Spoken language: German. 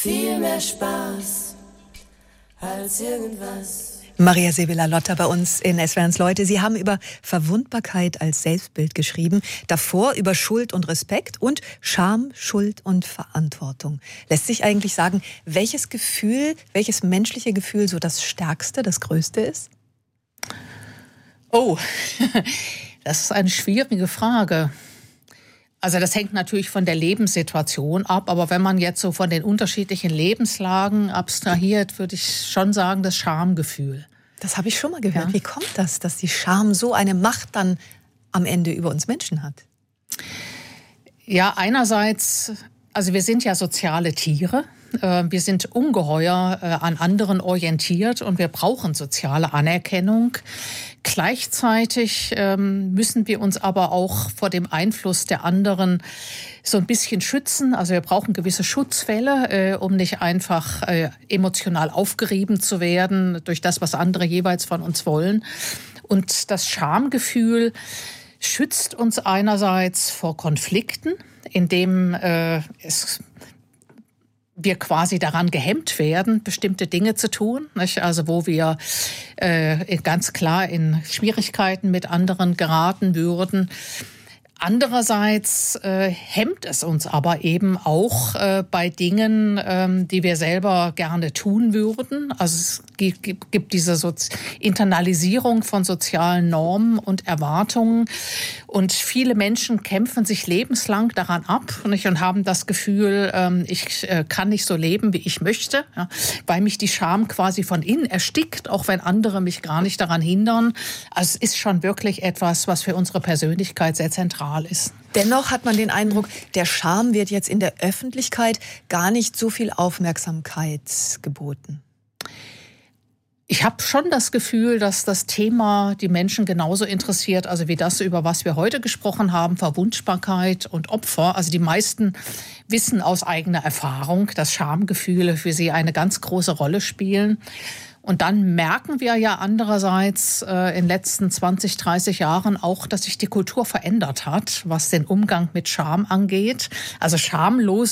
viel mehr Spaß als irgendwas. Maria Sewela-Lotter bei uns in SWR1 Leute. Sie haben über Verwundbarkeit als Selbstbild geschrieben, davor über Schuld und Respekt und Scham, Schuld und Verantwortung. Lässt sich eigentlich sagen, welches menschliche Gefühl so das stärkste, das größte ist? Oh, das ist eine schwierige Frage. Also das hängt natürlich von der Lebenssituation ab, aber wenn man jetzt so von den unterschiedlichen Lebenslagen abstrahiert, würde ich schon sagen, das Schamgefühl. Das habe ich schon mal gehört. Ja. Wie kommt das, dass die Scham so eine Macht dann am Ende über uns Menschen hat? Ja, einerseits, also wir sind ja soziale Tiere. Wir sind ungeheuer an anderen orientiert und wir brauchen soziale Anerkennung. Gleichzeitig müssen wir uns aber auch vor dem Einfluss der anderen so ein bisschen schützen. Also wir brauchen gewisse Schutzwälle, um nicht einfach emotional aufgerieben zu werden durch das, was andere jeweils von uns wollen. Und das Schamgefühl schützt uns einerseits vor Konflikten, indem wir quasi daran gehemmt werden, bestimmte Dinge zu tun, nicht? Also wo wir ganz klar in Schwierigkeiten mit anderen geraten würden. Andererseits hemmt es uns aber eben auch bei Dingen, die wir selber gerne tun würden. Also es gibt diese Internalisierung von sozialen Normen und Erwartungen. Und viele Menschen kämpfen sich lebenslang daran ab, nicht? Und haben das Gefühl, ich kann nicht so leben, wie ich möchte, ja, weil mich die Scham quasi von innen erstickt, auch wenn andere mich gar nicht daran hindern. Also es ist schon wirklich etwas, was für unsere Persönlichkeit sehr zentral ist. Dennoch hat man den Eindruck, der Scham wird jetzt in der Öffentlichkeit gar nicht so viel Aufmerksamkeit geboten. Ich habe schon das Gefühl, dass das Thema die Menschen genauso interessiert, also wie das, über was wir heute gesprochen haben, Verwundbarkeit und Opfer. Also die meisten wissen aus eigener Erfahrung, dass Schamgefühle für sie eine ganz große Rolle spielen. Und dann merken wir ja andererseits in den letzten 20, 30 Jahren auch, dass sich die Kultur verändert hat, was den Umgang mit Scham angeht. Also schamlos